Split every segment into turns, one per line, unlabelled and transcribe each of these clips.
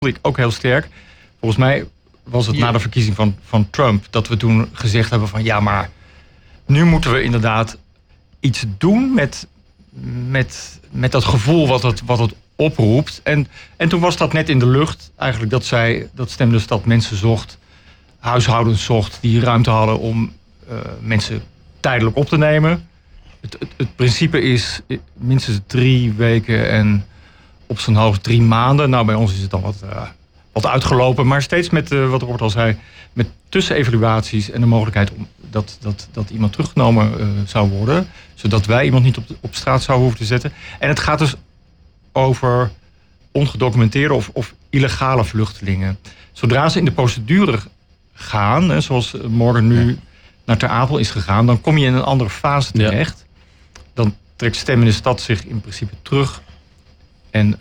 ik ook heel sterk. Volgens mij was het na de verkiezing van Trump dat we toen gezegd hebben van ja, maar nu moeten we inderdaad iets doen met dat gevoel wat het oproept. En toen was dat net in de lucht eigenlijk dat Stem de Stad mensen zocht, huishoudens zocht die ruimte hadden om mensen tijdelijk op te nemen. Het principe is minstens 3 weken en op zijn hoogst 3 maanden. Nou, bij ons is het dan wat uitgelopen. Maar steeds met, wat Robert al zei, met tussenevaluaties en de mogelijkheid dat iemand teruggenomen zou worden. Zodat wij iemand niet op straat zouden hoeven te zetten. En het gaat dus over ongedocumenteerde of illegale vluchtelingen. Zodra ze in de procedure gaan, zoals morgen nu naar Ter Apel is gegaan, dan kom je in een andere fase terecht. Dan trekt Stem in de Stad zich in principe terug. En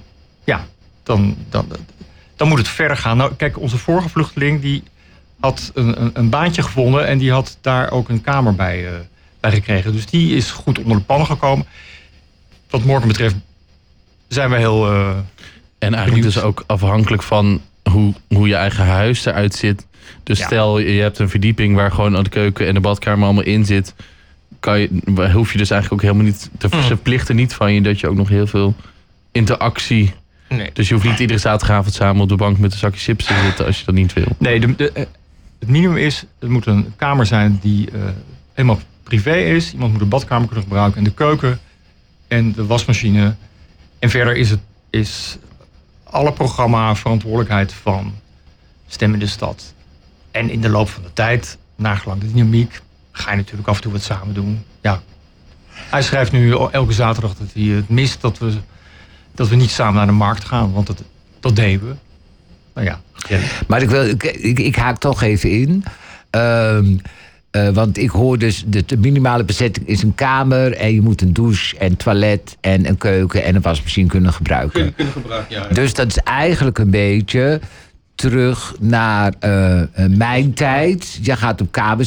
dan moet het verder gaan. Nou, kijk, onze vorige vluchteling die had een baantje gevonden en die had daar ook een kamer bij gekregen. Dus die is goed onder de pannen gekomen. Wat morgen betreft zijn we heel en
eigenlijk
benieuwd.
dus ook afhankelijk van hoe je eigen huis eruit zit. Dus stel je hebt een verdieping waar gewoon de keuken en de badkamer allemaal in zit, hoef je dus eigenlijk ook helemaal niet te verplichten niet van je dat je ook nog heel veel interactie.
Nee.
Dus je hoeft niet iedere zaterdagavond samen op de bank met een zakje chips te zitten als je dat niet wil.
Nee, het minimum is, het moet een kamer zijn die helemaal privé is. Iemand moet de badkamer kunnen gebruiken en de keuken en de wasmachine. En verder is alle programma verantwoordelijkheid van Stem in de Stad. En in de loop van de tijd, nagelang de dynamiek, ga je natuurlijk af en toe wat samen doen. Ja. Hij schrijft nu elke zaterdag dat hij het mist dat we niet samen naar de markt gaan. Want dat deden we. Nou ja.
Maar ik haak toch even in. Want ik hoor dus, de minimale bezetting is een kamer en je moet een douche en toilet en een keuken en een wasmachine kunnen gebruiken.
Kunnen gebruiken, ja.
Dus dat is eigenlijk een beetje terug naar mijn tijd. Je gaat op kamers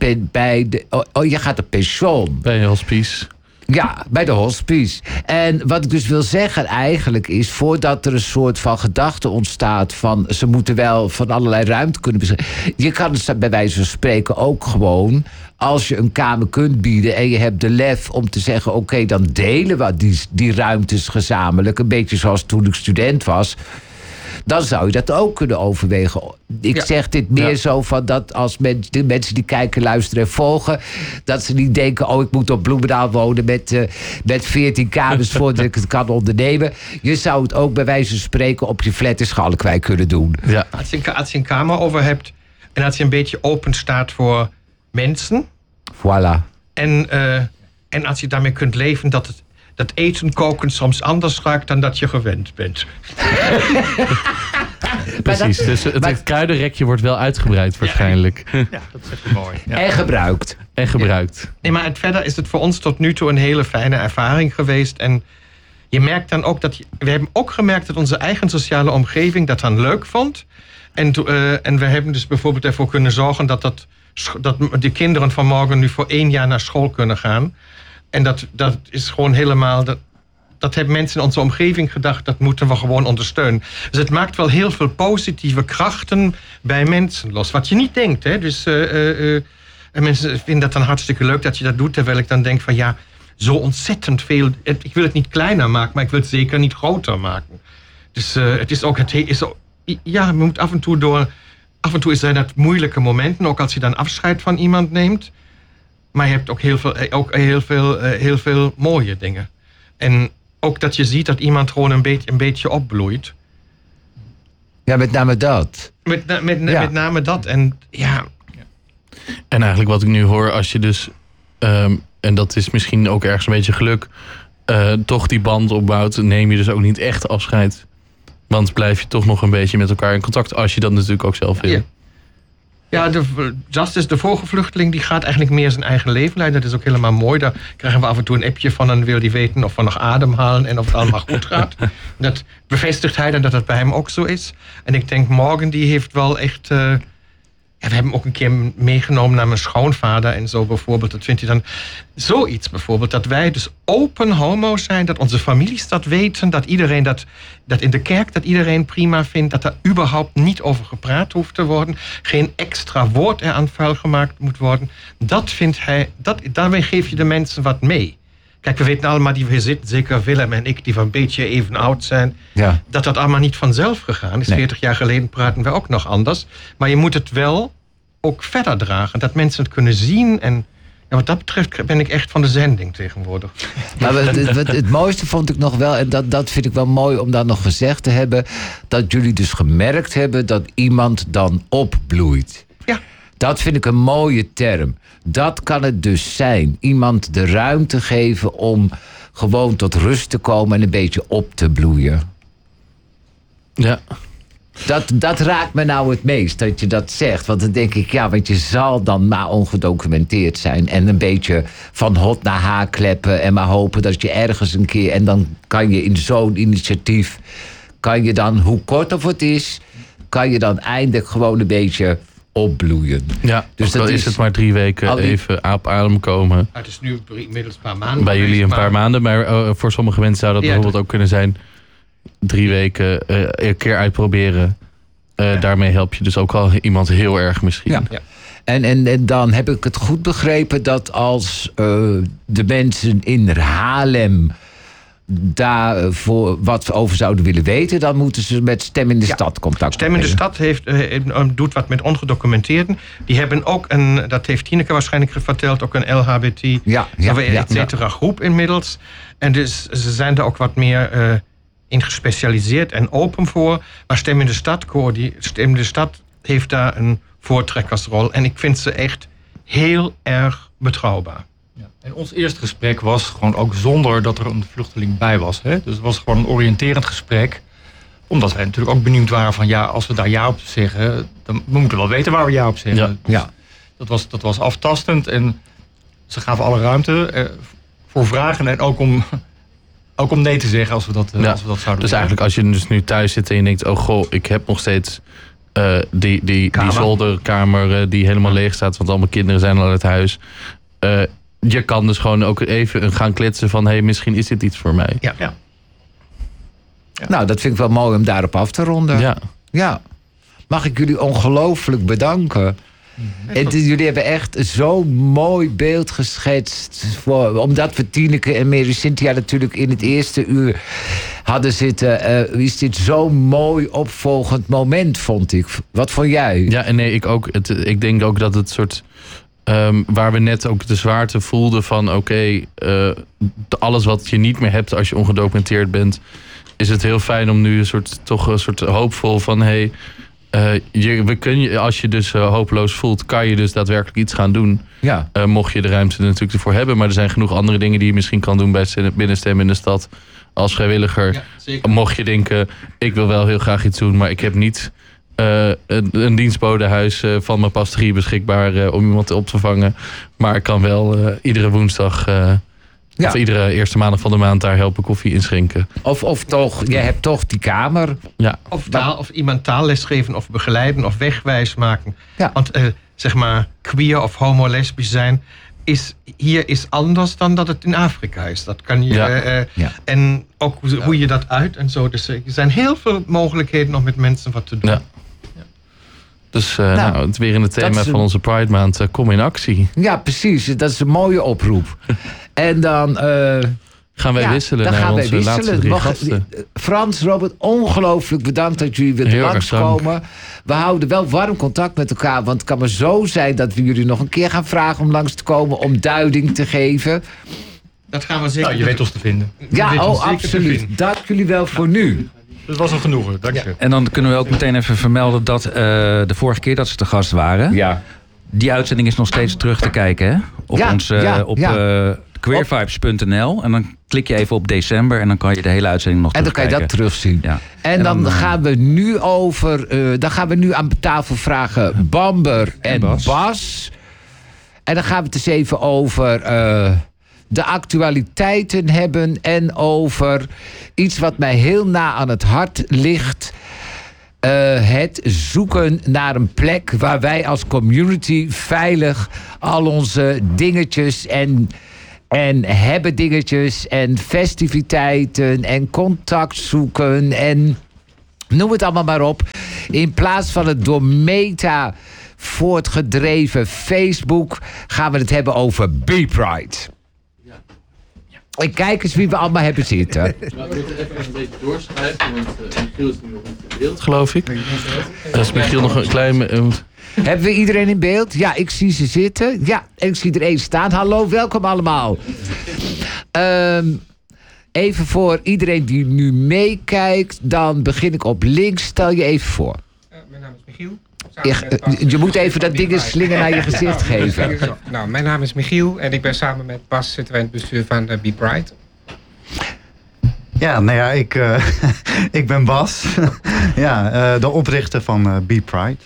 je gaat op pension.
Bij je hospice.
Ja, bij de hospice. En wat ik dus wil zeggen eigenlijk is, voordat er een soort van gedachte ontstaat van ze moeten wel van allerlei ruimte kunnen beschikken. Je kan het bij wijze van spreken ook gewoon, als je een kamer kunt bieden en je hebt de lef om te zeggen, oké, dan delen we die ruimtes gezamenlijk. Een beetje zoals toen ik student was. Dan zou je dat ook kunnen overwegen. Ik zeg dit meer zo van dat als de mensen die kijken, luisteren en volgen, dat ze niet denken, ik moet op Bloemendaal wonen met 14 kamers voordat ik het kan ondernemen. Je zou het ook bij wijze van spreken op je flat in Schalkwijk kunnen doen.
Ja.
Als je een kamer over hebt en als je een beetje open staat voor mensen.
Voilà.
En als je daarmee kunt leven dat eten koken soms anders ruikt dan dat je gewend bent.
Precies, dus het kruidenrekje wordt wel uitgebreid waarschijnlijk.
Ja, dat is echt mooi. Ja.
En gebruikt.
En gebruikt.
Nee, maar verder is het voor ons tot nu toe een hele fijne ervaring geweest. En je merkt dan ook we hebben ook gemerkt dat onze eigen sociale omgeving dat dan leuk vond. En we hebben dus bijvoorbeeld ervoor kunnen zorgen dat de kinderen van morgen nu voor 1 jaar naar school kunnen gaan. En dat is gewoon helemaal. Dat hebben mensen in onze omgeving gedacht, dat moeten we gewoon ondersteunen. Dus het maakt wel heel veel positieve krachten bij mensen los. Wat je niet denkt, hè. Dus en mensen vinden dat dan hartstikke leuk dat je dat doet. Terwijl ik dan denk van ja, zo ontzettend veel. Ik wil het niet kleiner maken, maar ik wil het zeker niet groter maken. Dus het is ook. Je moet af en toe door. Af en toe zijn dat moeilijke momenten, ook als je dan afscheid van iemand neemt. Maar je hebt ook heel veel mooie dingen. En ook dat je ziet dat iemand gewoon een beetje opbloeit.
Ja, met name dat.
Met name dat. En ja.
En eigenlijk wat ik nu hoor, als je dus, en dat is misschien ook ergens een beetje geluk, toch die band opbouwt, neem je dus ook niet echt afscheid. Want blijf je toch nog een beetje met elkaar in contact, als je dat natuurlijk ook zelf wil.
Ja, Justice, de vorige vluchteling, die gaat eigenlijk meer zijn eigen leven leiden. Dat is ook helemaal mooi. Daar krijgen we af en toe een appje van en wil die weten of we nog ademhalen en of het allemaal goed gaat. Dat bevestigt hij dan dat het bij hem ook zo is. En ik denk, morgen die heeft wel echt En we hebben ook een keer meegenomen naar mijn schoonvader en zo bijvoorbeeld. Dat vindt hij dan zoiets bijvoorbeeld. Dat wij dus open homo zijn. Dat onze families dat weten. Dat iedereen dat in de kerk dat iedereen prima vindt. Dat er überhaupt niet over gepraat hoeft te worden. Geen extra woord eraan vuil gemaakt moet worden. Dat vindt hij, daarmee geef je de mensen wat mee. Kijk, we weten allemaal, we zitten, zeker Willem en ik, die van een beetje even oud zijn, dat allemaal niet vanzelf gegaan is. 40 jaar geleden praten we ook nog anders. Maar je moet het wel ook verder dragen. Dat mensen het kunnen zien. En wat dat betreft ben ik echt van de zending tegenwoordig.
Maar het mooiste vond ik nog wel, en dat vind ik wel mooi om dan nog gezegd te hebben, dat jullie dus gemerkt hebben dat iemand dan opbloeit.
Ja.
Dat vind ik een mooie term. Dat kan het dus zijn. Iemand de ruimte geven om gewoon tot rust te komen en een beetje op te bloeien.
Ja.
Dat raakt me nou het meest, dat je dat zegt. Want dan denk ik, want je zal dan maar ongedocumenteerd zijn. En een beetje van hot naar haar kleppen. En maar hopen dat je ergens een keer... En dan kan je in zo'n initiatief... Kan je dan, hoe kort of het is... Kan je dan eindelijk gewoon een beetje opbloeien.
Ja,
dus
dat is het maar 3 weken even op adem komen.
Het is nu inmiddels een paar maanden.
Bij jullie een paar maanden. Maar voor sommige mensen zou dat bijvoorbeeld ook kunnen zijn... 3 weken een keer uitproberen. Daarmee help je dus ook al iemand heel erg misschien.
Ja. En dan heb ik het goed begrepen dat als de mensen in Haarlem daar voor wat over zouden willen weten, dan moeten ze met Stem in de Stad contact
Stem in de Stad doet wat met ongedocumenteerden. Die hebben ook dat heeft Tineke waarschijnlijk verteld, ook een LHBT et cetera groep inmiddels. En dus ze zijn er ook wat meer in gespecialiseerd en open voor. Maar Stem in de Stad heeft daar een voortrekkersrol. En ik vind ze echt heel erg betrouwbaar.
Ja. En ons eerste gesprek was gewoon ook zonder dat er een vluchteling bij was. Hè? Dus het was gewoon een oriënterend gesprek. Omdat wij natuurlijk ook benieuwd waren van als we daar ja op zeggen, dan we moeten wel weten waar we ja op zeggen.
Ja.
Dus dat was aftastend en ze gaven alle ruimte voor vragen en ook om nee te zeggen als we dat zouden
Dus eigenlijk als je dus nu thuis zit en je denkt, oh goh, ik heb nog steeds die zolderkamer die helemaal leeg staat, want al mijn kinderen zijn al uit huis. Je kan dus gewoon ook even gaan kletsen van, misschien is dit iets voor mij.
Ja.
Nou, dat vind ik wel mooi om daarop af te ronden. Ja. Mag ik jullie ongelooflijk bedanken. En jullie hebben echt zo'n mooi beeld geschetst. Omdat we Tineke en Mary Cynthia natuurlijk in het eerste uur hadden zitten. Is dit zo'n mooi opvolgend moment, vond ik. Wat vond jij?
Ja, en nee, ik ook. Ik denk ook dat het soort... waar we net ook de zwaarte voelden van... alles wat je niet meer hebt als je ongedocumenteerd bent... is het heel fijn om nu toch een soort hoopvol van... als je dus hopeloos voelt, kan je dus daadwerkelijk iets gaan doen.
Ja.
Mocht je de ruimte natuurlijk ervoor hebben. Maar er zijn genoeg andere dingen die je misschien kan doen binnen Stem in de Stad. Als vrijwilliger. Ja, zeker. Mocht je denken, ik wil wel heel graag iets doen, maar ik heb niet een dienstbodehuis van mijn pastorie beschikbaar om iemand op te vangen. Maar ik kan wel iedere woensdag... Of iedere eerste maandag van de maand daar helpen koffie inschenken.
Of toch, je hebt toch die kamer.
Ja.
Of iemand taalles geven of begeleiden of wegwijs maken.
Ja.
Want zeg maar queer of homo-lesbisch zijn is anders dan dat het in Afrika is. Dat kan je... En ook hoe je dat uit en zo. Dus er zijn heel veel mogelijkheden om met mensen wat te doen. Ja.
Dus het weer in het thema van onze Pride Maand. Kom in actie.
Ja, precies. Dat is een mooie oproep. En dan...
gaan wij wisselen naar onze laatste 3 gasten.
Frans, Robert, ongelooflijk bedankt dat jullie weer langskomen. We houden wel warm contact met elkaar. Want het kan maar zo zijn dat we jullie nog een keer gaan vragen om langs te komen. Om duiding te geven.
Dat gaan we zeker.
Je weet ons te vinden.
Ja, absoluut. Dank jullie wel voor nu.
Dat was een genoegen, dank je.
En dan kunnen we ook meteen even vermelden dat de vorige keer dat ze te gast waren... Die uitzending is nog steeds terug te kijken, hè? Op queervibes.nl. En dan klik je even op december en dan kan je de hele uitzending nog terugkijken.
En dan kan je dat terugzien. Ja. En dan gaan we nu dan gaan we nu aan tafel vragen Bamber en Bas. En dan gaan we het eens even over... de actualiteiten hebben en over iets wat mij heel na aan het hart ligt. het zoeken naar een plek waar wij als community veilig al onze dingetjes en hebben dingetjes en festiviteiten en contact zoeken en noem het allemaal maar op. In plaats van het door Meta voortgedreven Facebook gaan we het hebben over B-Pride. En kijk eens wie we allemaal hebben zitten.
We moeten even een beetje doorschrijven, want Michiel is nu nog niet in beeld, geloof ik. Dat is Michiel nog een klein...
Hebben we iedereen in beeld? Ja, ik zie ze zitten. Ja, en ik zie er één staan. Hallo, welkom allemaal. Even voor iedereen die nu meekijkt, dan begin ik op links. Stel je even voor.
Mijn naam is Michiel.
Je moet even dat ding een slinger naar je gezicht geven.
Nou, mijn naam is Michiel en ik ben samen met Bas zitten wij in het bestuur van B-Pride.
Ja, nou ja, ik ben Bas. Ja, de oprichter van B-Pride.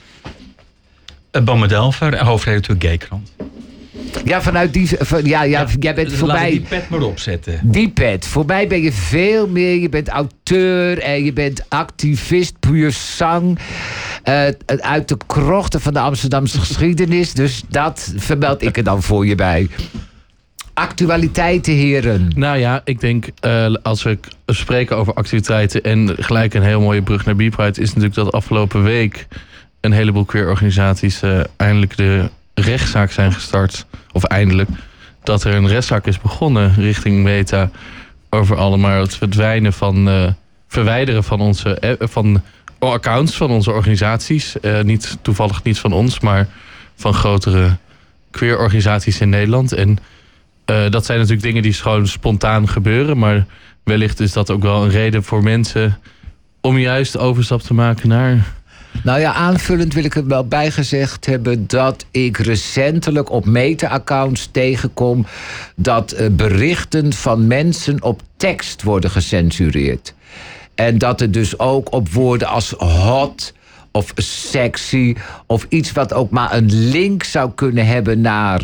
Bome Delver, hoofdredacteur Gaykrant.
Ja, vanuit die... jij bent voorbij...
Laat die pet maar opzetten.
Die pet. Voor mij ben je veel meer. Je bent auteur en je bent activist, puur zang. Uit de krochten van de Amsterdamse geschiedenis. Dus dat vermeld ik er dan voor je bij. Actualiteiten, heren.
Nou ja, ik denk als we spreken over activiteiten en gelijk een heel mooie brug naar B-Pride is natuurlijk dat afgelopen week een heleboel queer-organisaties eindelijk de rechtszaak zijn gestart. Of eindelijk dat er een rechtszaak is begonnen richting Meta over allemaal het verwijderen van onze van accounts van onze organisaties. Toevallig niet van ons, maar van grotere queer-organisaties in Nederland. En dat zijn natuurlijk dingen die gewoon spontaan gebeuren. Maar wellicht is dat ook wel een reden voor mensen om juist overstap te maken naar...
Nou ja, aanvullend wil ik er wel bijgezegd hebben dat ik recentelijk op Meta-accounts tegenkom dat berichten van mensen op tekst worden gecensureerd. En dat er dus ook op woorden als hot of sexy of iets wat ook maar een link zou kunnen hebben naar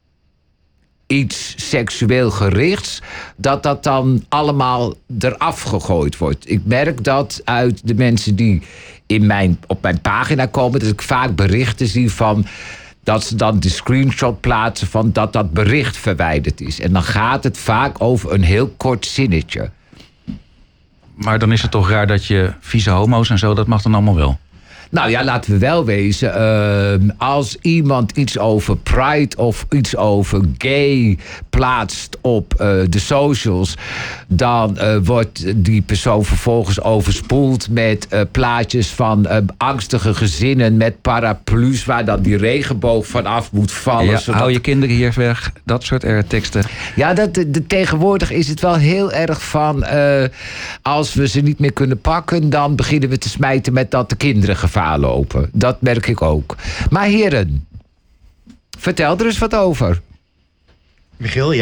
iets seksueel gerichts, dat dan allemaal eraf gegooid wordt. Ik merk dat uit de mensen die op mijn pagina komen, dat ik vaak berichten zie van dat ze dan de screenshot plaatsen van dat bericht verwijderd is. En dan gaat het vaak over een heel kort zinnetje.
Maar dan is het toch raar dat je vieze homo's en zo, dat mag dan allemaal wel?
Nou ja, laten we wel wezen. Als iemand iets over Pride of iets over gay plaatst op de socials, dan wordt die persoon vervolgens overspoeld met plaatjes van angstige gezinnen met paraplu's waar dan die regenboog vanaf moet vallen.
Ja,
zodat...
Hou je kinderen hier weg, dat soort teksten.
Ja, tegenwoordig is het wel heel erg van als we ze niet meer kunnen pakken, dan beginnen we te smijten met dat de kinderen gevaar lopen. Dat merk ik ook. Maar heren, vertel er eens wat over.
Michiel,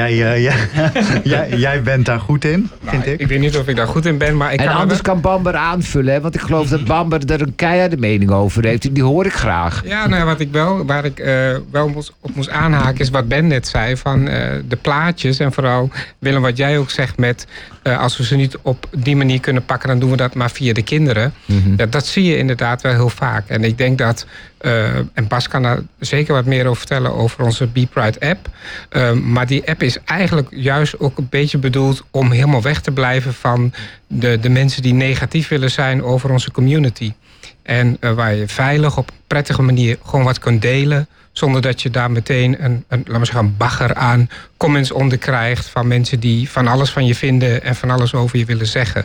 jij bent daar goed in, vind ik.
Ik weet niet of ik daar goed in ben, maar ik
en anders kan Bamber aanvullen, hè? Want ik geloof dat Bamber er een keiharde mening over heeft. En die hoor ik graag.
Ja, nou, waar ik wel op moest aanhaken is wat Ben net zei van de plaatjes. En vooral, Willem, wat jij ook zegt met als we ze niet op die manier kunnen pakken, dan doen we dat maar via de kinderen. Mm-hmm. Ja, dat zie je inderdaad wel heel vaak. En ik denk dat, en Bas kan daar zeker wat meer over vertellen over onze B-Pride app. Maar die app is eigenlijk juist ook een beetje bedoeld om helemaal weg te blijven van de mensen die negatief willen zijn over onze community. En waar je veilig op een prettige manier gewoon wat kunt delen, zonder dat je daar meteen een bagger aan comments onder krijgt van mensen die van alles van je vinden en van alles over je willen zeggen.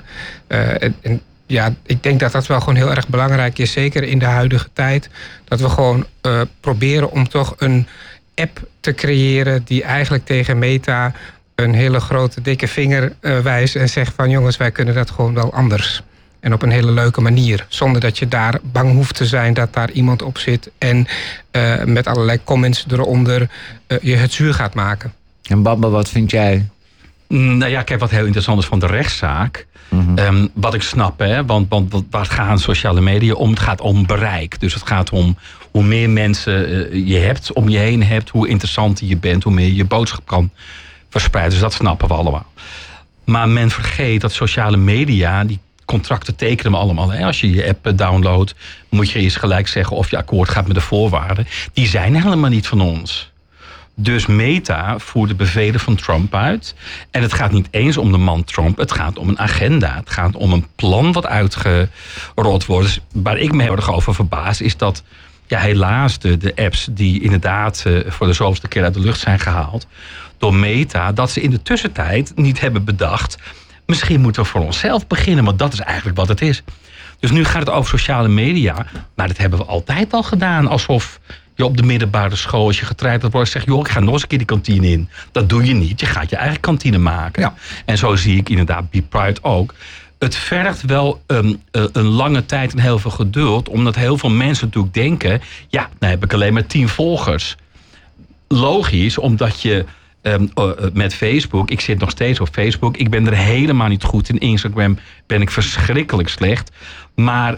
Ja, ik denk dat dat wel gewoon heel erg belangrijk is, zeker in de huidige tijd. Dat we gewoon proberen om toch een app te creëren die eigenlijk tegen Meta een hele grote dikke vinger wijst en zegt van jongens, wij kunnen dat gewoon wel anders. En op een hele leuke manier. Zonder dat je daar bang hoeft te zijn dat daar iemand op zit en met allerlei comments eronder je het zuur gaat maken.
En Bamba, wat vind jij?
Nou ja, ik heb wat heel interessants van de rechtszaak. Mm-hmm. Wat ik snap, hè, want waar gaan sociale media om? Het gaat om bereik. Dus het gaat om hoe meer mensen je hebt, om je heen hebt, hoe interessanter je bent, hoe meer je boodschap kan verspreiden. Dus dat snappen we allemaal. Maar men vergeet dat sociale media, die contracten tekenen we allemaal. Hè? Als je je app downloadt, moet je eerst gelijk zeggen of je akkoord gaat met de voorwaarden. Die zijn helemaal niet van ons. Dus Meta voert de bevelen van Trump uit. En het gaat niet eens om de man Trump. Het gaat om een agenda. Het gaat om een plan wat uitgerold wordt. Dus waar ik me heel erg over verbaas is dat helaas de apps die inderdaad voor de zoveelste keer uit de lucht zijn gehaald door Meta, dat ze in de tussentijd niet hebben bedacht, misschien moeten we voor onszelf beginnen, want dat is eigenlijk wat het is. Dus nu gaat het over sociale media, maar dat hebben we altijd al gedaan. Alsof je op de middelbare school, als je getreid wordt, zegt, joh, ik ga nog eens een keer die kantine in. Dat doe je niet, je gaat je eigen kantine maken. Ja. En zo zie ik inderdaad Be Pride ook. Het vergt wel een lange tijd en heel veel geduld, omdat heel veel mensen natuurlijk denken, ja, dan heb ik alleen maar 10 volgers. Logisch, omdat je met Facebook, ik zit nog steeds op Facebook, ik ben er helemaal niet goed in. Instagram ben ik verschrikkelijk slecht. Maar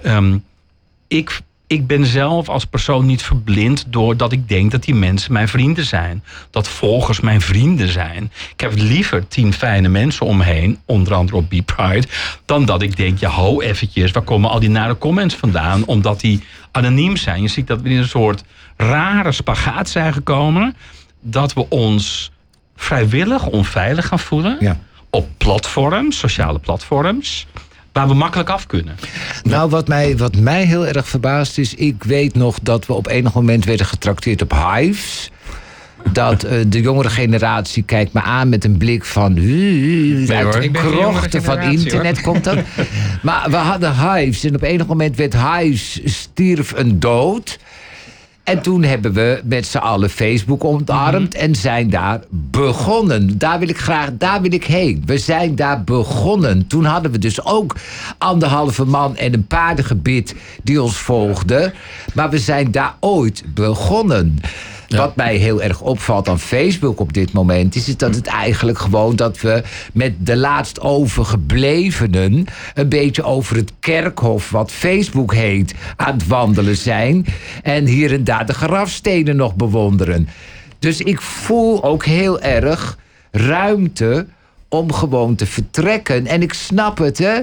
ik ben zelf als persoon niet verblind doordat ik denk dat die mensen mijn vrienden zijn. Dat volgers mijn vrienden zijn. Ik heb liever 10 fijne mensen omheen, onder andere op Be Pride, dan dat ik denk, ja, ho eventjes, waar komen al die nare comments vandaan? Omdat die anoniem zijn. Je ziet dat we in een soort rare spagaat zijn gekomen, dat we ons vrijwillig onveilig gaan voelen op platforms, sociale platforms, waar we makkelijk af kunnen.
Nou, wat mij heel erg verbaast is, ik weet nog dat we op enig moment werden getrakteerd op Hives. Dat de jongere generatie kijkt me aan met een blik van uit de krochten van internet komt dat. Maar we hadden Hives en op enig moment werd Hives stierf een dood. En toen hebben we met z'n allen Facebook omarmd en zijn daar begonnen. Daar wil ik heen. We zijn daar begonnen. Toen hadden we dus ook 1,5 man en een paardengebit die ons volgden. Maar we zijn daar ooit begonnen. Ja. Wat mij heel erg opvalt aan Facebook op dit moment is dat het eigenlijk gewoon dat we met de laatst overgeblevenen een beetje over het kerkhof wat Facebook heet aan het wandelen zijn. En hier en daar de grafstenen nog bewonderen. Dus ik voel ook heel erg ruimte om gewoon te vertrekken. En ik snap het, hè.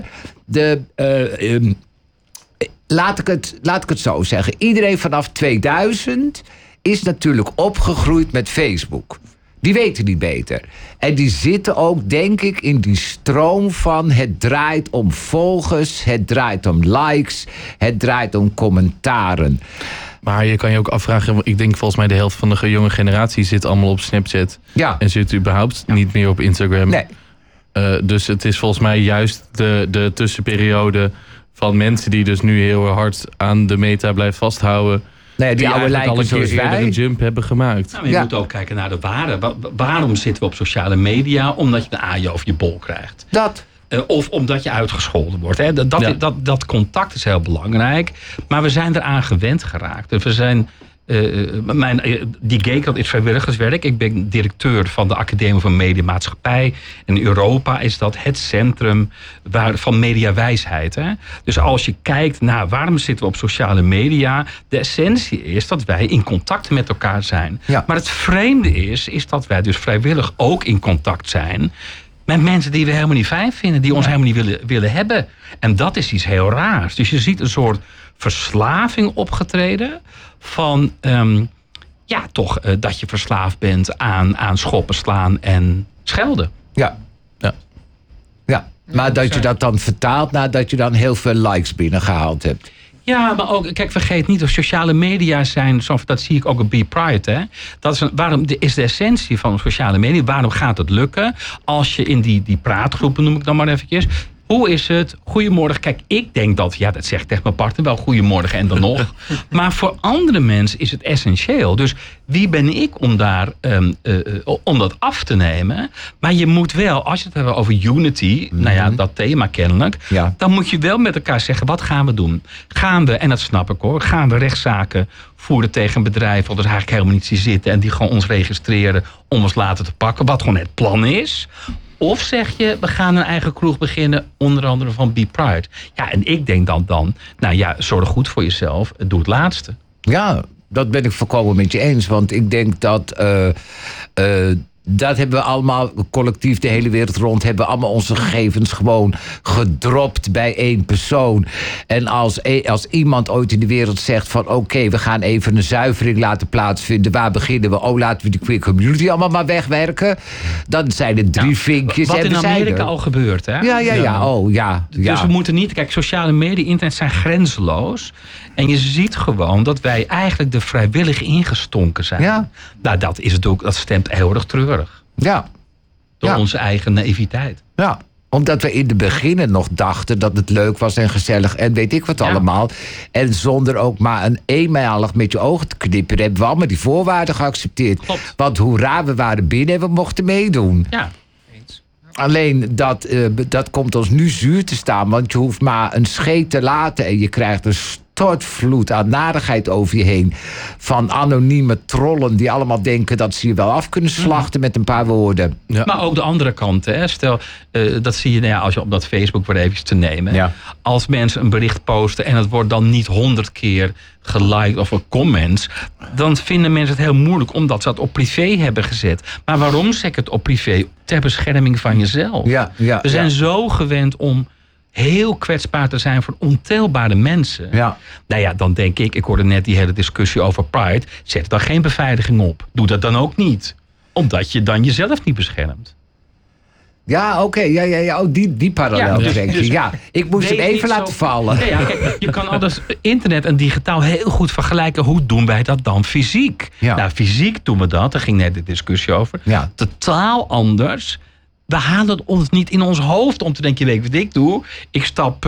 Laat ik het zo zeggen. Iedereen vanaf 2000 is natuurlijk opgegroeid met Facebook. Die weten niet beter. En die zitten ook, denk ik, in die stroom van het draait om volgers, het draait om likes, het draait om commentaren.
Maar je kan je ook afvragen, ik denk volgens mij de helft van de jonge generatie zit allemaal op Snapchat. Ja. En zit überhaupt niet meer op Instagram. Nee. Dus het is volgens mij juist de tussenperiode van mensen die dus nu heel hard aan de meta blijven vasthouden. Nee, die oude lijken al een keer eerder een jump hebben gemaakt.
Nou, maar je moet ook kijken naar de waarde. Waarom zitten we op sociale media? Omdat je een aaien over je bol krijgt. Dat. Of omdat je uitgescholden wordt. Hè. Dat contact is heel belangrijk. Maar we zijn eraan gewend geraakt. Dus we zijn die G-kant is vrijwilligerswerk. Ik ben directeur van de Academie van Mediamaatschappij. In Europa is dat het centrum van mediawijsheid. Hè? Dus als je kijkt naar waarom zitten we op sociale media, de essentie is dat wij in contact met elkaar zijn. Ja. Maar het vreemde is dat wij dus vrijwillig ook in contact zijn met mensen die we helemaal niet fijn vinden, die ons helemaal niet willen hebben. En dat is iets heel raars. Dus je ziet een soort verslaving opgetreden van dat je verslaafd bent aan schoppen, slaan en schelden.
Ja. Maar dat je dat dan vertaalt nadat je dan heel veel likes binnengehaald hebt.
Ja, maar ook, kijk, vergeet niet, of sociale media zijn, dat zie ik ook op Be Pride, hè. Waarom is de essentie van sociale media, waarom gaat het lukken als je in die praatgroepen, noem ik dan maar eventjes, hoe is het? Goedemorgen. Kijk, ik denk dat zeg ik tegen mijn partner wel goedemorgen en dan nog. Maar voor andere mensen is het essentieel. Dus wie ben ik om dat af te nemen? Maar je moet wel, als je het hebt over unity, dat thema kennelijk, dan moet je wel met elkaar zeggen, wat gaan we doen? Gaan we, en dat snap ik hoor, gaan we rechtszaken voeren tegen een bedrijf wat er eigenlijk helemaal niet zien zitten en die gewoon ons registreren om ons later te pakken, wat gewoon het plan is? Of zeg je, we gaan een eigen kroeg beginnen, onder andere van Be Pride. Ja, en ik denk dan, zorg goed voor jezelf, doe het laatste.
Ja, dat ben ik volkomen met je eens. Want ik denk dat Dat hebben we allemaal collectief de hele wereld rond. Hebben we allemaal onze gegevens gewoon gedropt bij één persoon. En als iemand ooit in de wereld zegt van oké, we gaan even een zuivering laten plaatsvinden. Waar beginnen we? Oh, laten we die queer community allemaal maar wegwerken. Dan zijn er 3 vinkjes.
Wat
en
in Amerika al gebeurt, hè?
Ja. Oh, ja.
Dus we moeten niet... Kijk, sociale media, internet zijn grenzeloos. En je ziet gewoon dat wij eigenlijk er vrijwillig ingestonken zijn.
Ja.
Nou, dat is het ook. Dat stemt heel erg treurig.
Ja.
Door onze eigen naïviteit.
Ja. Omdat we in het begin nog dachten dat het leuk was en gezellig en weet ik wat allemaal. En zonder ook maar eenmalig met je ogen te knipperen hebben we allemaal die voorwaarden geaccepteerd.
Klopt.
Want hoera, we waren binnen en we mochten meedoen.
Ja.
Alleen dat komt ons nu zuur te staan. Want je hoeft maar een scheet te laten en je krijgt een stortvloed aan narigheid over je heen. Van anonieme trollen die allemaal denken dat ze je wel af kunnen slachten met een paar woorden.
Ja. Maar ook de andere kant. Hè. Stel, dat zie je als je op dat Facebook weer even te nemen.
Ja.
Als mensen een bericht posten en het wordt dan niet 100 keer geliked of een comments, dan vinden mensen het heel moeilijk omdat ze dat op privé hebben gezet. Maar waarom zeg ik het op privé? Ter bescherming van jezelf. We zijn zo gewend om heel kwetsbaar te zijn voor ontelbare mensen.
Ja.
Nou ja, dan denk ik hoorde net die hele discussie over Pride. Zet er dan geen beveiliging op. Doe dat dan ook niet. Omdat je dan jezelf niet beschermt.
Ja, oké. Ja. Oh, die parallel trek je. Ja, ik moest hem even laten vallen.
Nee, kijk, je kan alles internet en digitaal heel goed vergelijken. Hoe doen wij dat dan fysiek?
Ja.
Nou, fysiek doen we dat. Daar ging net de discussie over.
Ja.
Totaal anders. We halen het ons niet in ons hoofd om te denken, weet je wat ik doe? Ik stap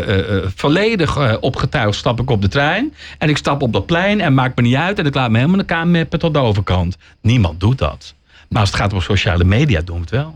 volledig opgetuigd stap ik op de trein. En ik stap op dat plein en maakt me niet uit. En ik laat me helemaal in elkaar meppen tot de overkant. Niemand doet dat. Maar als het gaat om sociale media, doen we het wel.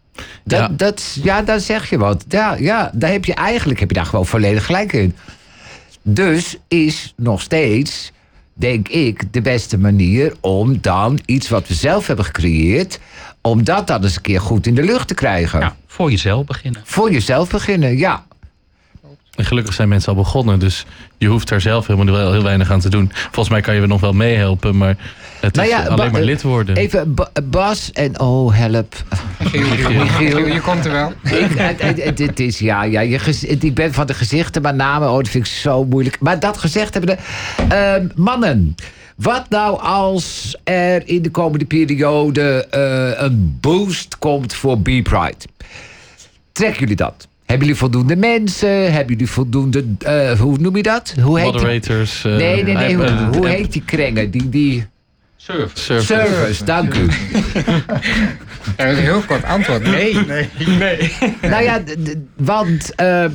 Daar zeg je wat. Ja, daar heb je daar gewoon volledig gelijk in. Dus is nog steeds, denk ik, de beste manier om dan iets wat we zelf hebben gecreëerd, om dat dan eens een keer goed in de lucht te krijgen.
Ja, voor jezelf beginnen.
Voor jezelf beginnen, ja.
En gelukkig zijn mensen al begonnen, dus je hoeft daar zelf helemaal wel heel weinig aan te doen. Volgens mij kan je er nog wel meehelpen, maar het is alleen maar lid worden.
Even Bas en help.
Michiel, je komt er wel.
Het is, ik ben van de gezichten, maar namen, dat vind ik zo moeilijk. Maar dat gezegd hebben mannen. Wat nou als er in de komende periode een boost komt voor B-Pride? Trekken jullie dat? Hebben jullie voldoende mensen? Hebben jullie voldoende... hoe noem je dat? Hoe heet
moderators.
Nee. Hoe heet die krengen? Die... Service, dank u.
Een heel kort antwoord. Nee.
Nou ja, want...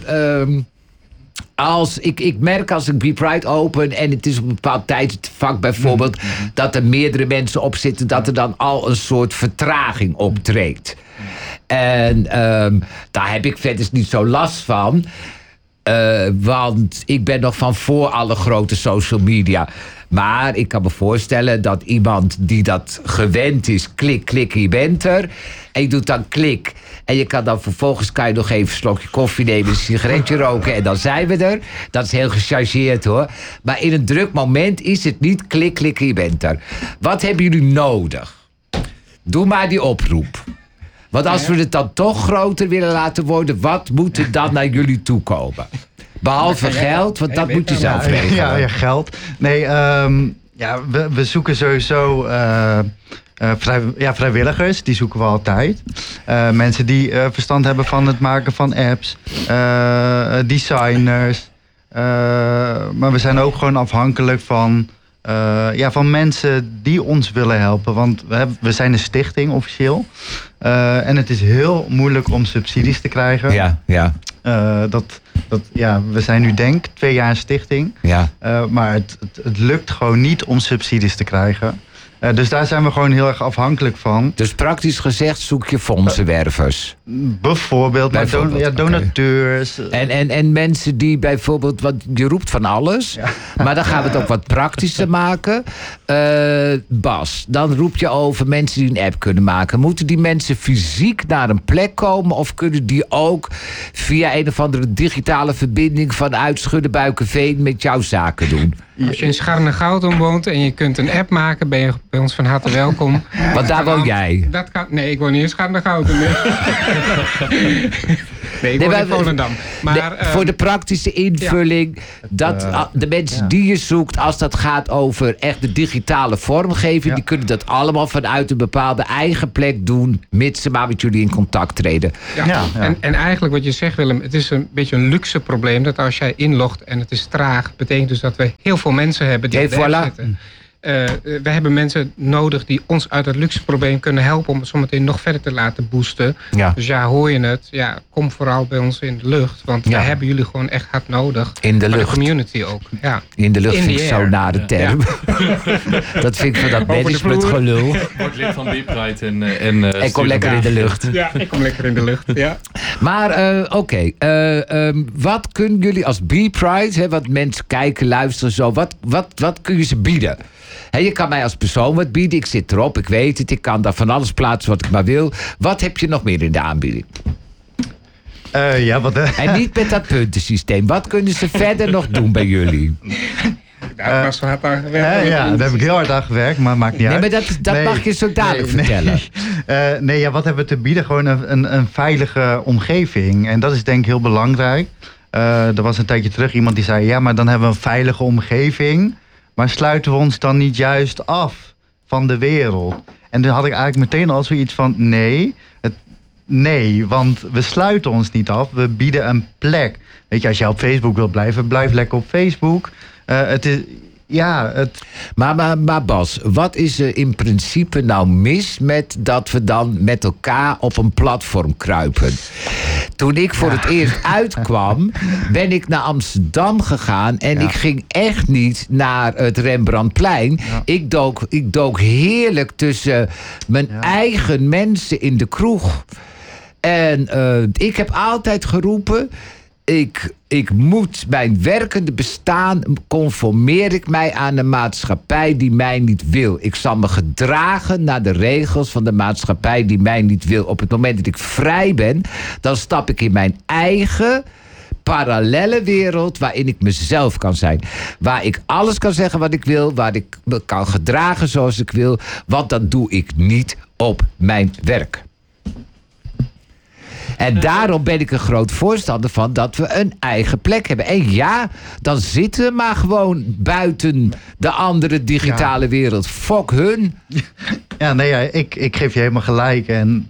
ik merk als ik B-Pride open en het is op een bepaald tijdvak bijvoorbeeld, dat er meerdere mensen op zitten, dat er dan al een soort vertraging optreedt. En daar heb ik verder niet zo last van. Want ik ben nog van voor alle grote social media. Maar ik kan me voorstellen dat iemand die dat gewend is, klik, je bent er. En je doet dan klik. En je kan dan vervolgens nog even een slokje koffie nemen, een sigaretje roken en dan zijn we er. Dat is heel gechargeerd hoor. Maar in een druk moment is het niet klik, je bent er. Wat hebben jullie nodig? Doe maar die oproep. Want als we het dan toch groter willen laten worden, wat moet er dan naar jullie toe komen? Behalve geld, want dat moet je zelf regelen.
Ja, geld. Nee, we zoeken sowieso vrijwilligers. Die zoeken we altijd. Mensen die verstand hebben van het maken van apps. Designers. Maar we zijn ook gewoon afhankelijk van mensen die ons willen helpen. Want we zijn een stichting officieel. En het is heel moeilijk om subsidies te krijgen.
Ja.
We zijn nu denk 2 jaar een stichting.
Ja.
Maar het lukt gewoon niet om subsidies te krijgen. Dus daar zijn we gewoon heel erg afhankelijk van.
Dus praktisch gezegd zoek je fondsenwervers.
Bijvoorbeeld donateurs.
Okay. En mensen die bijvoorbeeld, want je roept van alles. Ja. Maar dan gaan we het ook wat praktischer maken. Bas, dan roep je over mensen die een app kunnen maken. Moeten die mensen fysiek naar een plek komen? Of kunnen die ook via een of andere digitale verbinding vanuit Schuddebuikenveen met jouw zaken doen?
Als je in Scharnegoud woont en je kunt een app maken, ben je je bij ons van harte welkom.
Want daar woon jij?
Dat kan, nee, ik woon niet in Schandergouten. Nee, ik woon in Volendam. Maar,
voor de praktische invulling, de mensen die je zoekt, als dat gaat over echt de digitale vormgeving, die kunnen dat allemaal vanuit een bepaalde eigen plek doen, mits ze maar met jullie in contact treden.
En eigenlijk wat je zegt, Willem, het is een beetje een luxe probleem dat als jij inlogt en het is traag, betekent dus dat we heel veel mensen hebben die zitten. We hebben mensen nodig die ons uit het luxe probleem kunnen helpen om het zometeen nog verder te laten boosten. Ja. Dus hoor je het? Ja, kom vooral bij ons in de lucht. Want we hebben jullie gewoon echt hard nodig.
In de lucht.
De community ook. Ja.
In de lucht vind ik zo nare term. Ja. Dat vind ik van dat management gelul.
Word lid van B-Pride
en kom lekker in de lucht.
Ja, ik kom lekker in de lucht. Ja.
Maar oké. Wat kunnen jullie als B-Pride, wat mensen kijken, luisteren zo, wat kun je ze bieden? Je kan mij als persoon wat bieden. Ik zit erop, ik weet het. Ik kan daar van alles plaatsen wat ik maar wil. Wat heb je nog meer in de aanbieding? En niet met dat puntensysteem. Wat kunnen ze verder nog doen bij jullie?
Daar was hard aan gewerkt.
Daar heb ik heel hard aan gewerkt, maar maakt niet uit.
Maar dat mag je zo dadelijk vertellen.
Wat hebben we te bieden? Gewoon een veilige omgeving. En dat is denk ik heel belangrijk. Er was een tijdje terug iemand die zei, maar dan hebben we een veilige omgeving. Maar sluiten we ons dan niet juist af van de wereld? En toen had ik eigenlijk meteen al zoiets van, nee, want we sluiten ons niet af. We bieden een plek. Weet je, als je op Facebook wilt blijven, blijf lekker op Facebook.
Maar Bas, wat is er in principe nou mis met dat we dan met elkaar op een platform kruipen? Toen ik voor het eerst uitkwam, ben ik naar Amsterdam gegaan en ik ging echt niet naar het Rembrandtplein. Ja. Ik dook heerlijk tussen mijn eigen mensen in de kroeg. En ik heb altijd geroepen, ik moet mijn werkende bestaan, conformeer ik mij aan de maatschappij die mij niet wil. Ik zal me gedragen naar de regels van de maatschappij die mij niet wil. Op het moment dat ik vrij ben, dan stap ik in mijn eigen parallelle wereld waarin ik mezelf kan zijn. Waar ik alles kan zeggen wat ik wil, waar ik me kan gedragen zoals ik wil. Want dat doe ik niet op mijn werk. En daarom ben ik een groot voorstander van dat we een eigen plek hebben. En dan zitten we maar gewoon buiten de andere digitale wereld. Fuck hun.
Ik geef je helemaal gelijk. En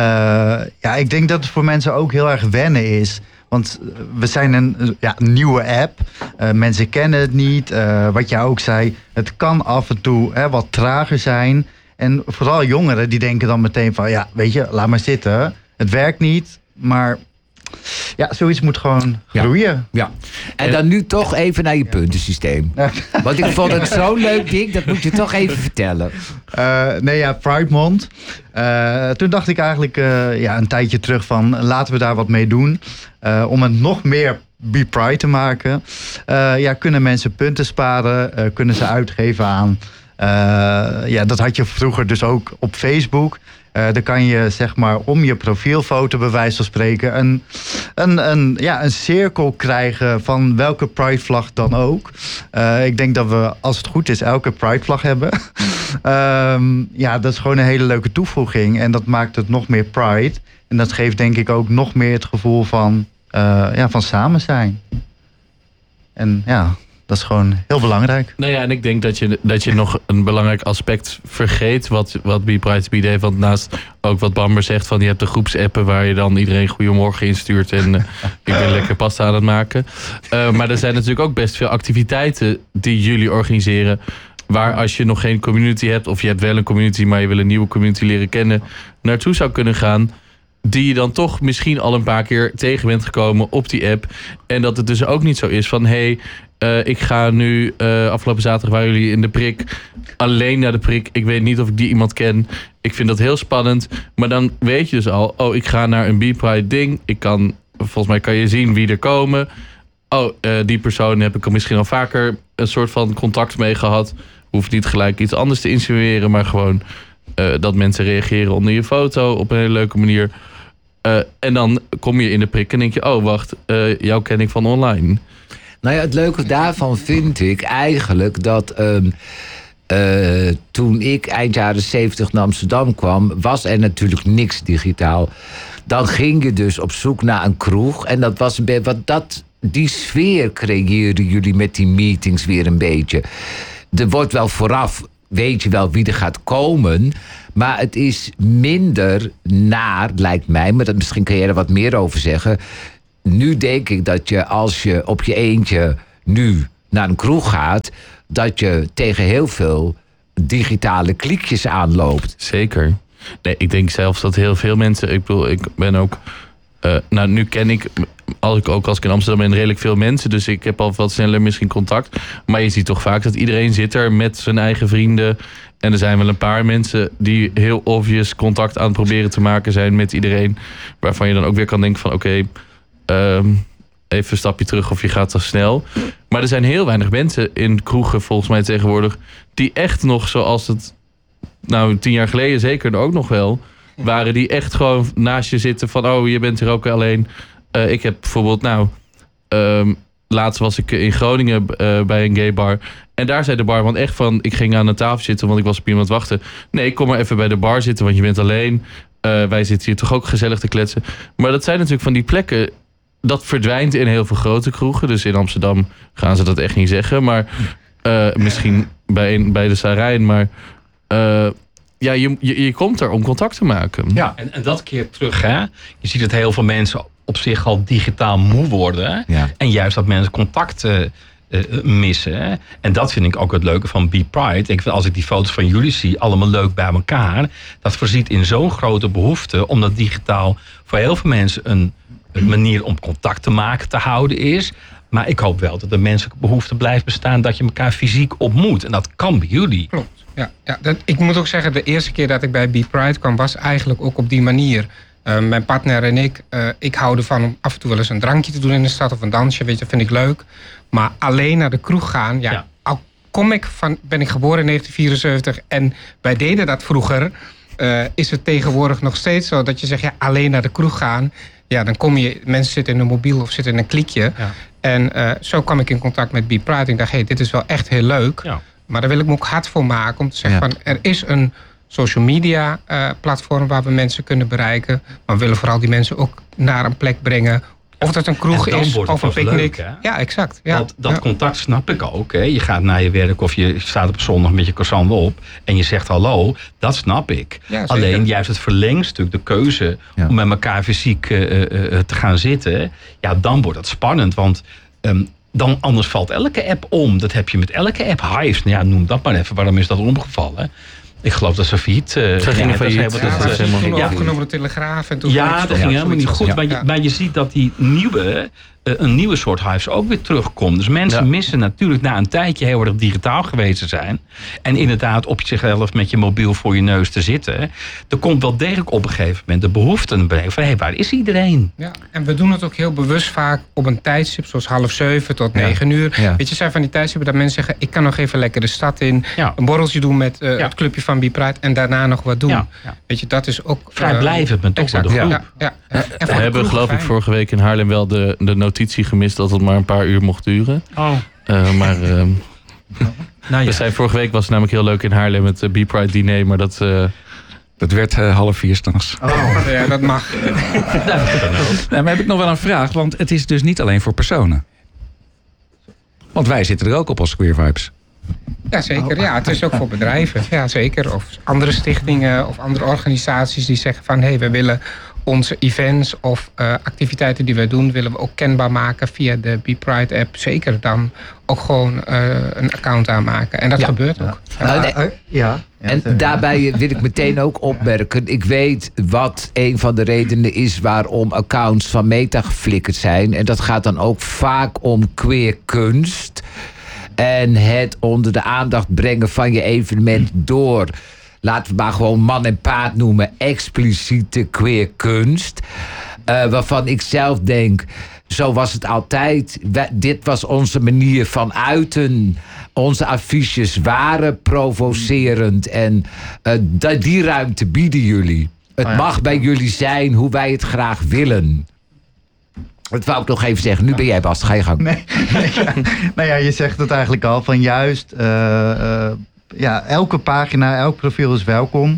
ik denk dat het voor mensen ook heel erg wennen is. Want we zijn een nieuwe app. Mensen kennen het niet. Wat jij ook zei, het kan af en toe wat trager zijn. En vooral jongeren die denken dan meteen van, laat maar zitten. Het werkt niet, maar zoiets moet gewoon groeien.
Ja. En dan nu toch even naar je puntensysteem. Want ik vond het zo'n leuk ding, dat moet je toch even vertellen.
Pride Month. Toen dacht ik eigenlijk een tijdje terug van, laten we daar wat mee doen. Om het nog meer Be Pride te maken. Kunnen mensen punten sparen, kunnen ze uitgeven aan. Dat had je vroeger dus ook op Facebook. Dan kan je zeg maar om je profielfoto bij wijze van spreken een cirkel krijgen van welke Pride-vlag dan ook. Ik denk dat we, als het goed is, elke Pride-vlag hebben. Dat is gewoon een hele leuke toevoeging. En dat maakt het nog meer Pride. En dat geeft denk ik ook nog meer het gevoel van samen zijn. En dat is gewoon heel belangrijk.
En ik denk dat je nog een belangrijk aspect vergeet wat B-Pride te bieden heeft. Want naast ook wat Bamber zegt van je hebt de groepsappen waar je dan iedereen goedemorgen instuurt en ik ben lekker pasta aan het maken. Maar er zijn natuurlijk ook best veel activiteiten die jullie organiseren. Waar als je nog geen community hebt of je hebt wel een community maar je wil een nieuwe community leren kennen, naartoe zou kunnen gaan. Die je dan toch misschien al een paar keer tegen bent gekomen op die app. En dat het dus ook niet zo is van ik ga nu, afgelopen zaterdag waren jullie in de prik, alleen naar de prik. Ik weet niet of ik die iemand ken. Ik vind dat heel spannend. Maar dan weet je dus al, ik ga naar een B-Pride ding. Volgens mij kan je zien wie er komen. Die persoon heb ik er misschien al vaker een soort van contact mee gehad. Hoeft niet gelijk iets anders te insinueren, maar gewoon dat mensen reageren onder je foto op een hele leuke manier. En dan kom je in de prik en denk je, wacht, jou ken ik van online.
Het leuke daarvan vind ik eigenlijk dat Toen ik eind jaren 70 naar Amsterdam kwam, was er natuurlijk niks digitaal. Dan ging je dus op zoek naar een kroeg. En dat was een beetje. Die sfeer creëren jullie met die meetings weer een beetje. Er wordt wel vooraf, weet je wel wie er gaat komen. Maar het is minder naar, lijkt mij. Maar misschien kun je er wat meer over zeggen. Nu denk ik dat je, als je op je eentje nu naar een kroeg gaat, dat je tegen heel veel digitale kliekjes aanloopt.
Zeker. Nee, ik denk zelfs dat heel veel mensen... Ik bedoel, ik ben ook... nu ken ik, als ik in Amsterdam ben, redelijk veel mensen. Dus ik heb al wat sneller misschien contact. Maar je ziet toch vaak dat iedereen zit er met zijn eigen vrienden. En er zijn wel een paar mensen die heel obvious contact aan het proberen te maken zijn met iedereen. Waarvan je dan ook weer kan denken van oké, even een stapje terug of je gaat te snel. Maar er zijn heel weinig mensen in kroegen volgens mij tegenwoordig die echt nog zoals het 10 jaar geleden zeker ook nog wel waren, die echt gewoon naast je zitten van oh, je bent er ook alleen. Ik heb bijvoorbeeld laatst was ik in Groningen bij een gay bar. En daar zei de barman echt van, ik ging aan een tafel zitten, want ik was op iemand wachten. Nee, kom maar even bij de bar zitten, want je bent alleen. Wij zitten hier toch ook gezellig te kletsen. Maar dat zijn natuurlijk van die plekken, dat verdwijnt in heel veel grote kroegen. Dus in Amsterdam gaan ze dat echt niet zeggen. Maar misschien bij de Sarijn. Maar je komt er om contact te maken.
Ja, en dat keer terug. Hè? Je ziet dat heel veel mensen op zich al digitaal moe worden. Ja. En juist dat mensen contact missen. Hè? En dat vind ik ook het leuke van Be Pride. Als ik die foto's van jullie zie, allemaal leuk bij elkaar. Dat voorziet in zo'n grote behoefte. Omdat digitaal voor heel veel mensen een manier om contact te maken, te houden is. Maar ik hoop wel dat de menselijke behoefte blijft bestaan dat je elkaar fysiek ontmoet. En dat kan bij jullie.
Klopt. Ja, ik moet ook zeggen, de eerste keer dat ik bij Be Pride kwam, was eigenlijk ook op die manier. Mijn partner en ik houden van om af en toe wel eens een drankje te doen in de stad of een dansje, weet je, vind ik leuk. Maar alleen naar de kroeg gaan, al ben ik geboren in 1974 en wij deden dat vroeger, is het tegenwoordig nog steeds zo dat je zegt, alleen naar de kroeg gaan. Ja, dan kom je, mensen zitten in een mobiel of zitten in een kliekje. Ja. En zo kwam ik in contact met Be Pride. Ik dacht, dit is wel echt heel leuk. Ja. Maar daar wil ik me ook hard voor maken om te zeggen van, er is een social media platform waar we mensen kunnen bereiken. Maar we willen vooral die mensen ook naar een plek brengen. Of dat een kroeg is of een picknick. Leuk, ja, exact. Ja.
Dat contact snap ik ook. Hè. Je gaat naar je werk of je staat op zondag met je croissant op en je zegt hallo. Dat snap ik. Ja, alleen juist het verlengstuk, de keuze om met elkaar fysiek te gaan zitten. Ja, dan wordt het spannend. Want dan anders valt elke app om. Dat heb je met elke app. Hives, noem dat maar even. Waarom is dat omgevallen? Ik geloof dat ze failliet
gingen. Toen overgenomen de Telegraaf. En toen
dat ging helemaal niet goed. Maar je ziet dat die een nieuwe soort Hives ook weer terugkomt. Dus mensen missen natuurlijk na een tijdje heel erg digitaal geweest te zijn. En inderdaad op zichzelf met je mobiel voor je neus te zitten. Er komt wel degelijk op een gegeven moment de behoefte van waar is iedereen?
Ja, en we doen het ook heel bewust vaak op een tijdstip zoals 6:30 tot 9:00. Ja. Weet je, zijn van die tijdstippen dat mensen zeggen, ik kan nog even lekker de stad in. Ja. Een borreltje doen met het clubje van Be Pride en daarna nog wat doen. Ja. Ja. Weet je, dat is ook
vrijblijvend, maar toch voor de groep. Ja.
We hebben geloof ik vorige week in Haarlem wel de notitie gemist dat het maar een paar uur mocht duren. We zijn vorige week was het namelijk heel leuk in Haarlem met Be Pride diner, maar dat
werd 3:30 s'nachts.
Ja, dat mag.
Maar heb ik nog wel een vraag, want het is dus niet alleen voor personen. Want wij zitten er ook op als Queer Vibes.
Ja, zeker. Ja, het is ook voor bedrijven. Ja, zeker. Of andere stichtingen of andere organisaties die zeggen van, we willen onze events of activiteiten die wij doen, willen we ook kenbaar maken via de Be Pride app. Zeker dan ook gewoon een account aanmaken. En dat gebeurt ook.
En daarbij wil ik meteen ook opmerken, ik weet wat een van de redenen is waarom accounts van Meta geflikkerd zijn. En dat gaat dan ook vaak om queer kunst. En het onder de aandacht brengen van je evenement door, laten we maar gewoon man en paard noemen, expliciete queer kunst. Waarvan ik zelf denk, zo was het altijd. Dit was onze manier van uiten. Onze affiches waren provocerend. En die ruimte bieden jullie. Het mag bij jullie zijn hoe wij het graag willen. Dat wou ik nog even zeggen. Nu ben jij Bas, ga je gang.
Nee, je zegt het eigenlijk al. Van juist elke pagina, elk profiel is welkom.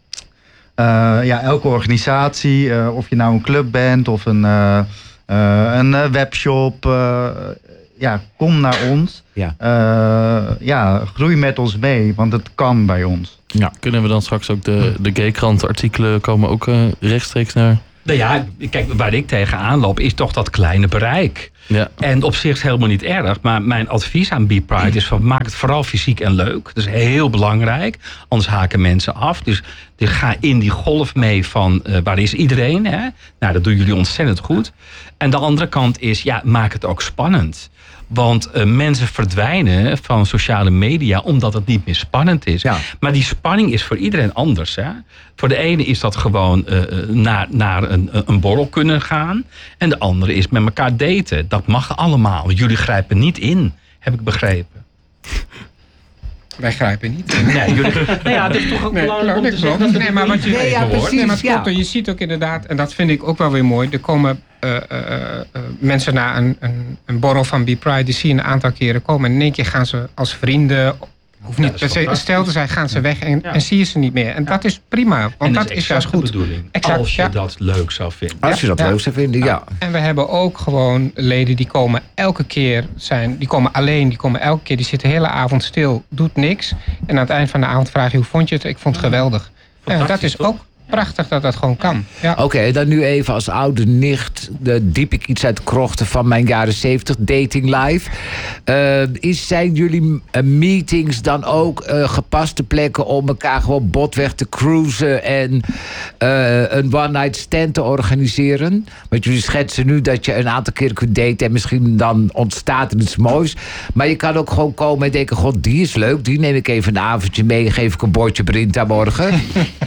Elke organisatie, of je nou een club bent of een webshop, kom naar ons. Groei met ons mee, want het kan bij ons.
Ja. Kunnen we dan straks ook de Gaykrant artikelen komen ook rechtstreeks naar?
Nou ja, kijk, waar ik tegenaan loop is toch dat kleine bereik. Ja. En op zich is het helemaal niet erg. Maar mijn advies aan Be Pride is van maak het vooral fysiek en leuk. Dat is heel belangrijk. Anders haken mensen af. Dus ga in die golf mee van waar is iedereen. Hè? Nou, dat doen jullie ontzettend goed. En de andere kant is, maak het ook spannend. Want mensen verdwijnen van sociale media omdat het niet meer spannend is. Ja. Maar die spanning is voor iedereen anders. Hè? Voor de ene is dat gewoon naar een borrel kunnen gaan. En de andere is met elkaar daten. Dat mag allemaal. Jullie grijpen niet in, heb ik begrepen.
Wij grijpen niet in.
Nee, jullie... dat is toch ook belangrijk om te zeggen.
Nee, maar wat je hoort. Nee, maar klopt, je ziet ook inderdaad, en dat vind ik ook wel weer mooi. Er komen mensen naar een borrel van Be Pride, die zie je een aantal keren komen. En in één keer gaan ze als vrienden, hoeft niet stel te zijn, gaan ze weg en zie je ze niet meer. En dat is prima, want dat is juist goed.
Exact, als je dat leuk zou vinden.
Als je dat leuk zou vinden, ja.
En we hebben ook gewoon leden die komen elke keer die komen alleen, die komen elke keer, die zitten de hele avond stil, doet niks. En aan het eind van de avond vraag je, hoe vond je het? Ik vond het geweldig. En dat is ook prachtig dat dat gewoon kan. Ja.
Oké, dan nu even als oude nicht diep ik iets uit de krochten van mijn jaren 70 dating life. Zijn jullie meetings dan ook gepaste plekken om elkaar gewoon botweg te cruisen en een one-night stand te organiseren? Want jullie schetsen nu dat je een aantal keer kunt daten en misschien dan ontstaat er iets moois. Maar je kan ook gewoon komen en denken, god, die is leuk, die neem ik even een avondje mee, geef ik een bordje Brinta morgen.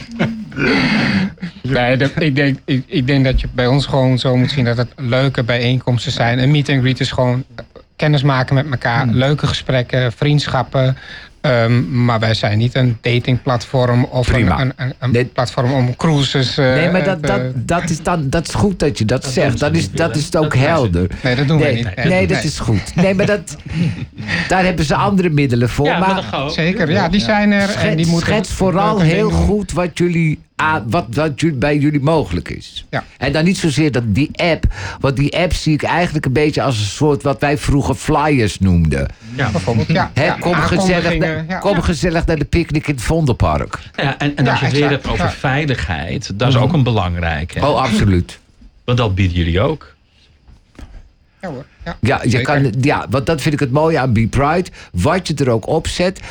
Nee, ik denk dat je bij ons gewoon zo moet zien dat het leuke bijeenkomsten zijn. Een meet and greet is gewoon kennis maken met elkaar, leuke gesprekken, vriendschappen. Maar wij zijn niet een datingplatform of een platform om cruises.
Nee, maar dat is goed dat je dat zegt. Dat is het ook helder.
Nee, dat doen wij niet.
Nee, dat is goed. Nee, maar daar hebben ze andere middelen voor.
Ja, maar
zeker, ja, die zijn er.
Schets vooral heel goed wat bij jullie mogelijk is. Ja. En dan niet zozeer dat die app. Want die app zie ik eigenlijk een beetje als een soort wat wij vroeger flyers noemden.
Ja, bijvoorbeeld. Ja.
Kom gezellig naar de picknick in het Vondelpark.
Ja, en als je het weer hebt over veiligheid, dat is ook een belangrijke.
Oh, absoluut.
Want dat bieden jullie ook.
Ja hoor.
Ja, want dat vind ik het mooie aan Be Pride. Wat je er ook op zet.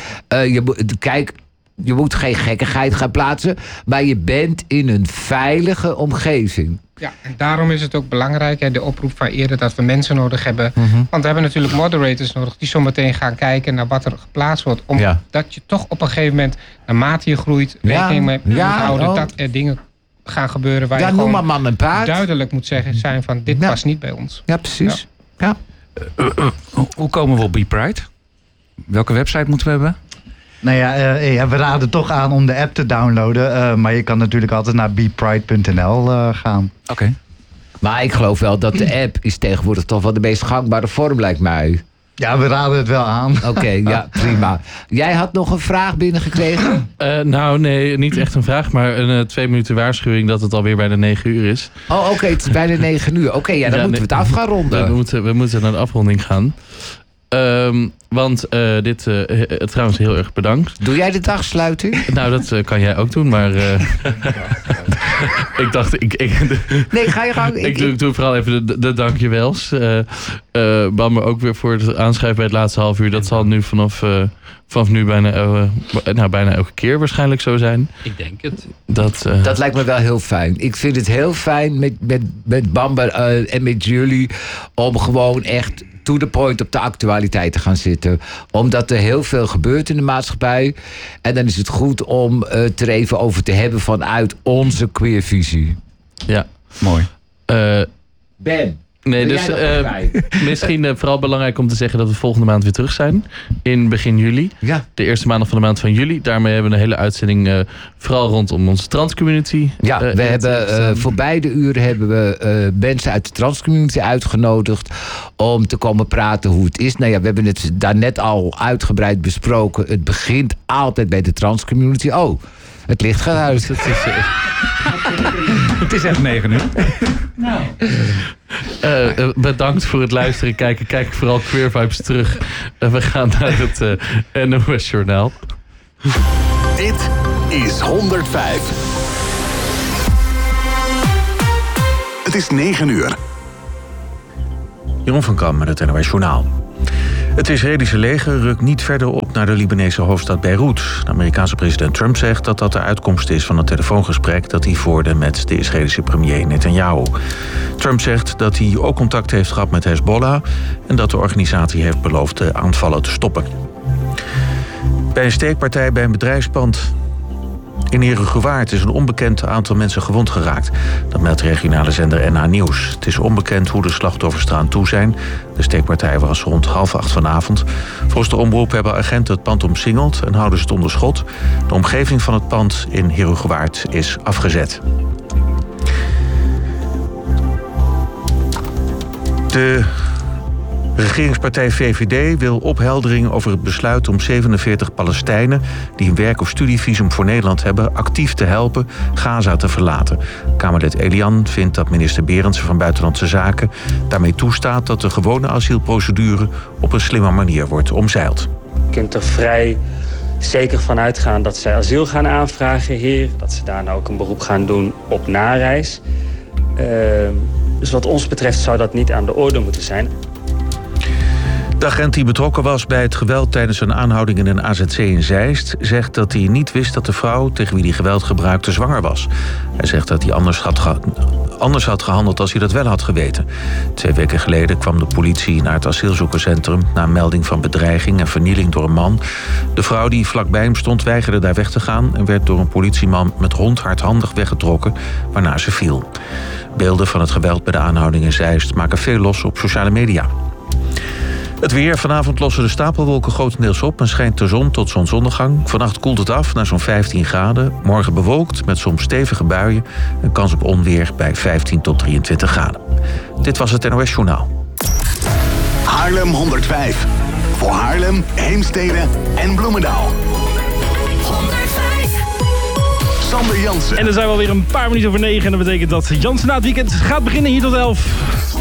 Je moet geen gekkigheid gaan plaatsen, maar je bent in een veilige omgeving.
Ja, en daarom is het ook belangrijk, de oproep van eerder, dat we mensen nodig hebben. Want we hebben natuurlijk moderators nodig die zometeen gaan kijken naar wat er geplaatst wordt. Omdat je toch op een gegeven moment, naarmate je groeit, rekening mee moet houden dat er dingen gaan gebeuren waar je gewoon
man en paard
duidelijk moet zijn van dit past niet bij ons.
Ja, precies. Ja.
Hoe komen we op Be Pride? Welke website moeten we hebben?
Nou we raden toch aan om de app te downloaden. Maar je kan natuurlijk altijd naar bepride.nl gaan.
Oké. Maar ik geloof wel dat de app is tegenwoordig toch wel de meest gangbare vorm, lijkt mij.
Ja, we raden het wel aan.
Oké, ja, prima. Jij had nog een vraag binnengekregen?
Nee, niet echt een vraag, maar een 2 minuten waarschuwing dat het alweer bijna 9 uur is.
Oh, oké, het is bijna 9 uur. Oké, dan moeten we het af gaan ronden.
We moeten naar de afronding gaan. Trouwens heel erg bedankt.
Doe jij de dagsluiting?
Nou, dat kan jij ook doen, maar ik dacht...
Nee, ga je gang.
Ik doe vooral even de dankjewels. Bamber ook weer voor het aanschrijven bij het laatste half uur. Dat zal nu vanaf nu bijna elke keer waarschijnlijk zo zijn.
Ik denk het.
Dat lijkt me wel heel fijn. Ik vind het heel fijn met Bamber en met jullie om gewoon echt to the point op de actualiteit te gaan zitten. Omdat er heel veel gebeurt in de maatschappij. En dan is het goed om het er even over te hebben vanuit onze queervisie.
Ja, mooi.
Ben.
Nee, dus misschien vooral belangrijk om te zeggen dat we volgende maand weer terug zijn. In begin juli.
Ja.
De eerste maandag van de maand van juli. Daarmee hebben we een hele uitzending vooral rondom onze transcommunity.
Ja, we hebben voor beide uren hebben we mensen uit de transcommunity uitgenodigd om te komen praten hoe het is. Nou ja, we hebben het daarnet al uitgebreid besproken. Het begint altijd bij de transcommunity. Oh, het licht gaat uit.
Het is echt 9 uur.
Bedankt voor het luisteren. Kijk vooral Queer Vibes terug. We gaan naar het NOS Journaal.
Dit is 105. Het is 9 uur.
Jeroen van Kam met het NOS Journaal. Het Israëlische leger rukt niet verder op naar de Libanese hoofdstad Beirut. De Amerikaanse president Trump zegt dat dat de uitkomst is van een telefoongesprek dat hij voerde met de Israëlische premier Netanyahu. Trump zegt dat hij ook contact heeft gehad met Hezbollah en dat de organisatie heeft beloofd de aanvallen te stoppen. Bij een steekpartij bij een bedrijfspand in Herugewaard is een onbekend aantal mensen gewond geraakt. Dat meldt regionale zender NH Nieuws. Het is onbekend hoe de slachtoffers eraan toe zijn. De steekpartij was rond 7:30 vanavond. Volgens de omroep hebben agenten het pand omsingeld en houden ze het onder schot. De omgeving van het pand in Herugewaard is afgezet. De regeringspartij VVD wil opheldering over het besluit om 47 Palestijnen die een werk- of studievisum voor Nederland hebben actief te helpen Gaza te verlaten. Kamerlid Elian vindt dat minister Berendsen van Buitenlandse Zaken daarmee toestaat dat de gewone asielprocedure op een slimme manier wordt omzeild.
Je kunt er vrij zeker van uitgaan dat zij asiel gaan aanvragen hier, dat ze daarna ook een beroep gaan doen op nareis. Dus wat ons betreft zou dat niet aan de orde moeten zijn.
De agent die betrokken was bij het geweld tijdens een aanhouding in een AZC in Zeist zegt dat hij niet wist dat de vrouw tegen wie hij geweld gebruikte zwanger was. Hij zegt dat hij anders had gehandeld als hij dat wel had geweten. 2 weken geleden kwam de politie naar het asielzoekerscentrum na een melding van bedreiging en vernieling door een man. De vrouw die vlakbij hem stond weigerde daar weg te gaan en werd door een politieman met hond hardhandig weggetrokken, waarna ze viel. Beelden van het geweld bij de aanhouding in Zeist maken veel los op sociale media. Het weer. Vanavond lossen de stapelwolken grotendeels op en schijnt de zon tot zonsondergang. Vannacht koelt het af naar zo'n 15 graden. Morgen bewolkt met soms stevige buien. Een kans op onweer bij 15 tot 23 graden. Dit was het NOS Journaal.
Haarlem 105. Voor Haarlem, Heemstede en Bloemendaal. 105. Sander Jansen.
En dan zijn we alweer een paar minuten over 9. En dat betekent dat Jansen na het weekend gaat beginnen hier tot 11.